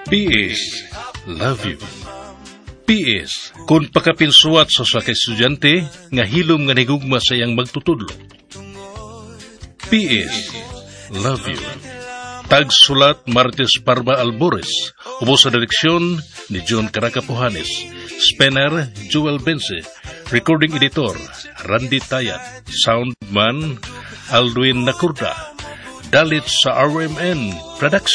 PS, love you. PS, kung pakapinsuwat sa sakay estudyante, nga hilom nga nigugma sa iyang magtutudlo. PS, love you. Tagsulat Martes Parma Albores, ubos sa direksyon ni John Caracapuhanes, Spener Joel Bense, recording editor Randy Tayat, soundman Alduin Nakurda, dalit sa RMN Production.